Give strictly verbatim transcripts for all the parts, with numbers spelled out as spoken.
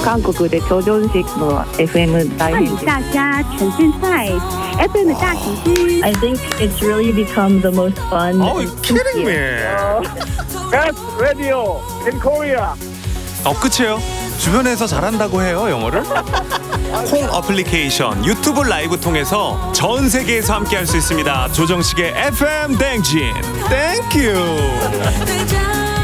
韓国で超常識の エフエム 大欢迎大家沉浸在 F M 的大奇迹。 I think it's really become the most fun. Oh, you're kidding me. Best radio in Korea. 어, 끝이에요. 주변에서 잘한다고 해요, 영어를. 콩 어플리케이션, 유튜브 라이브 통해서 전 세계에서 함께 할 수 있습니다. 조정식의 에프엠 댕진. 땡큐.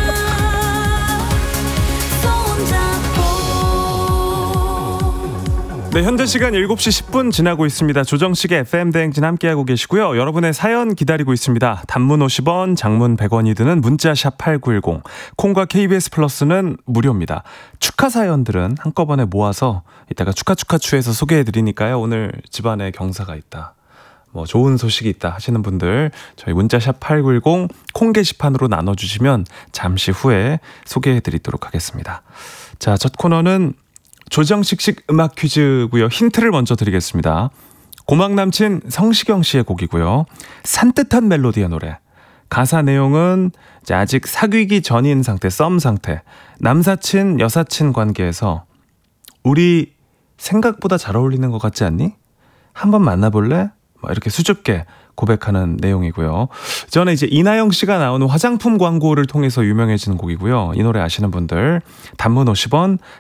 네, 현재 시간 일곱 시 십 분 지나고 있습니다. 조정식의 에프엠 대행진 함께하고 계시고요. 여러분의 사연 기다리고 있습니다. 단문 오십 원, 장문 백 원이 드는 문자샵 팔구일공, 콩과 케이비에스 플러스는 무료입니다. 축하 사연들은 한꺼번에 모아서 이따가 축하 축하 추에서 소개해드리니까요. 오늘 집안에 경사가 있다, 뭐 좋은 소식이 있다 하시는 분들 저희 문자샵 팔구일공 콩 게시판으로 나눠주시면 잠시 후에 소개해드리도록 하겠습니다. 자, 첫 코너는 조정식식 음악 퀴즈고요. 힌트를 먼저 드리겠습니다. 고막 남친 성시경 씨의 곡이고요. 산뜻한 멜로디의 노래. 가사 내용은 이제 아직 사귀기 전인 상태, 썸 상태. 남사친, 여사친 관계에서 우리 생각보다 잘 어울리는 것 같지 않니? 한번 만나볼래? 뭐 이렇게 수줍게 고백하는 내용이고요. 전에 이제 이나영 씨가 나오는 화장품 광고를 통해서 유명해진 곡이고요. 이 노래 아시는 분들 단문 오십 원,